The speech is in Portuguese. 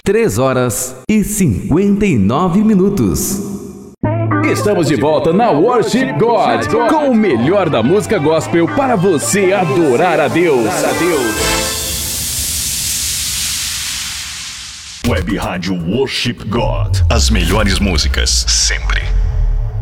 3h59. Estamos de volta na Worship God, com o melhor da música gospel para você adorar a Deus. Web Rádio Worship God. As melhores músicas, sempre.